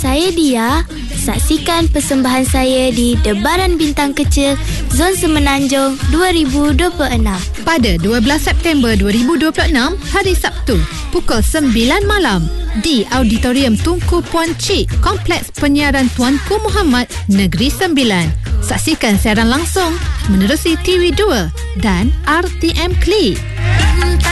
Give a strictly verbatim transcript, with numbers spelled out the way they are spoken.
saya Dia. Saksikan persembahan saya di Debaran Bintang Kecil Zon Semenanjung dua ribu dua puluh enam pada dua belas September dua ribu dua puluh enam, hari Sabtu, pukul sembilan malam di Auditorium Tunku Puan Cik, Kompleks Penyiaran Tuanku Muhammad, Negeri Sembilan. Saksikan siaran langsung menerusi T V dua dan R T M Klik.